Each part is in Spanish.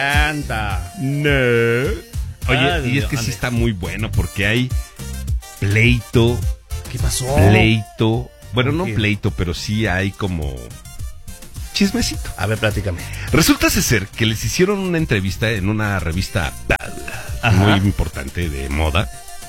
Anda. No. Oye, y es que sí está muy bueno porque hay pleito. ¿Qué pasó? Pleito. Bueno, no ¿Qué? pleito, pero sí hay como chismecito. A ver, platícame. Resulta ser que les hicieron una entrevista en una revista muy importante de moda.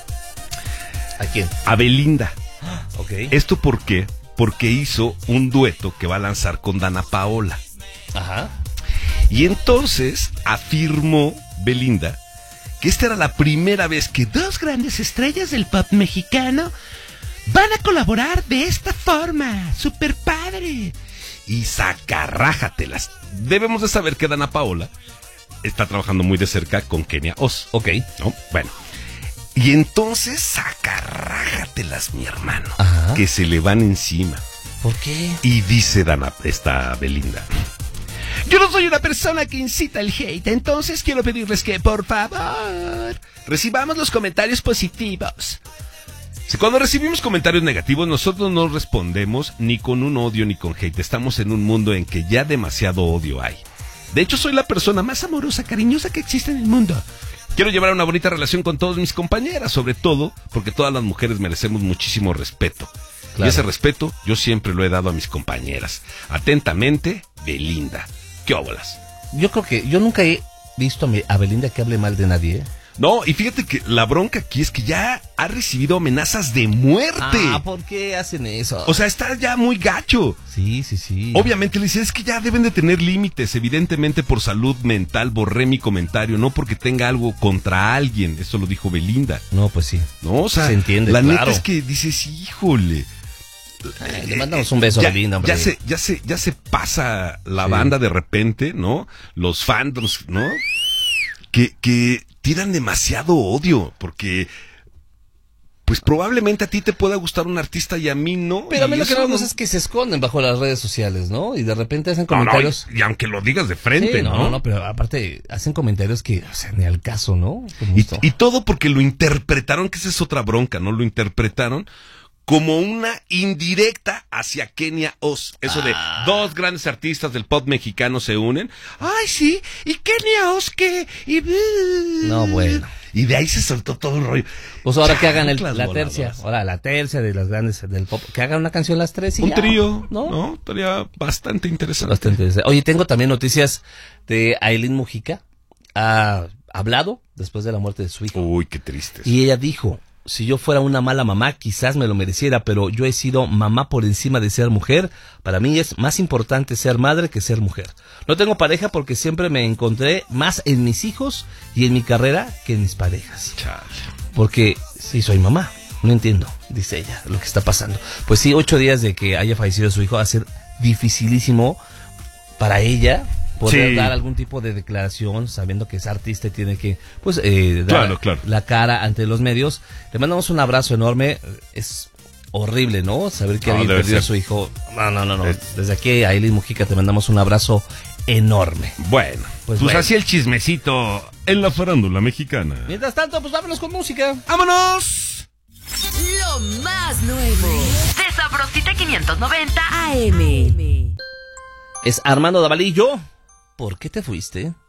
¿A quién? A Belinda. Ok. ¿Esto por qué? Porque hizo un dueto que va a lanzar con Dana Paola. Ajá. Y entonces afirmó Belinda que esta era la primera vez que dos grandes estrellas del pop mexicano van a colaborar de esta forma. ¡Súper padre! Y sacarrájatelas. Debemos de saber que Dana Paola está trabajando muy de cerca con Kenia Os. Ok. ¿No? Bueno. Y entonces sacarrájatelas, mi hermano. Ajá. Que se le van encima. ¿Por qué? Y dice esta Belinda: yo no soy una persona que incita el hate, entonces quiero pedirles que, por favor, recibamos los comentarios positivos. Si cuando recibimos comentarios negativos, nosotros no respondemos ni con un odio ni con hate. Estamos en un mundo en que ya demasiado odio hay. De hecho, soy la persona más amorosa, cariñosa que existe en el mundo. Quiero llevar una bonita relación con todas mis compañeras, sobre todo porque todas las mujeres merecemos muchísimo respeto. Claro. Y ese respeto yo siempre lo he dado a mis compañeras. Atentamente, Belinda. ¿Qué óbolas? Yo creo que yo nunca he visto a Belinda que hable mal de nadie, ¿eh? No, y fíjate que la bronca aquí es que ya ha recibido amenazas de muerte. ¿Por qué hacen eso? O sea, está ya muy gacho. Sí. Obviamente le decía, es que ya deben de tener límites. Evidentemente por salud mental borré mi comentario, no porque tenga algo contra alguien. Eso lo dijo Belinda. No, pues sí. No, o sea, se entiende, la claro. neta es que dices, híjole. Le mandamos un beso a Belinda, hombre. Ya se pasa la banda de repente, ¿no? Los fandoms, ¿no? Que tiran demasiado odio, porque pues probablemente a ti te pueda gustar un artista y a mí no. Pero a mí lo que no me gusta es que se esconden bajo las redes sociales, ¿no? Y de repente hacen comentarios. No, y aunque lo digas de frente, sí, ¿no? No, pero aparte hacen comentarios que, o sea, ni al caso, ¿no? Y todo porque lo interpretaron, que esa es otra bronca, ¿no? Lo interpretaron como una indirecta hacia Kenia Os. Eso de dos grandes artistas del pop mexicano se unen. Ay, sí, y Kenia Os que... No, bueno. Y de ahí se soltó todo el rollo. Pues ahora que hagan la Voladoras. tercia. Ahora, la tercia de las grandes del pop. Que hagan una canción las tres y un ya. trío, ¿no? ¿no? Estaría bastante interesante. Bastante interesante. Oye, tengo también noticias de Ailín Mujica. Ha hablado después de la muerte de su hijo. Uy, qué triste. Y ella dijo: si yo fuera una mala mamá, quizás me lo mereciera, pero yo he sido mamá por encima de ser mujer. Para mí es más importante ser madre que ser mujer. No tengo pareja porque siempre me encontré más en mis hijos y en mi carrera que en mis parejas. Chale. Porque sí soy mamá. No entiendo, dice ella, lo que está pasando. Pues sí, 8 días de que haya fallecido su hijo va a ser dificilísimo para ella poder dar algún tipo de declaración, sabiendo que es artista y tiene que, pues, dar la cara ante los medios. Le mandamos un abrazo enorme. Es horrible, ¿no? Saber que alguien perdió a su hijo. No. Desde aquí, Ailín Mujica, te mandamos un abrazo enorme. Bueno, pues así el chismecito en la farándula mexicana. Mientras tanto, pues vámonos con música. ¡Vámonos! Lo más nuevo de Sabrosita 590 AM. Es Armando Davalillo. ¿Por qué te fuiste?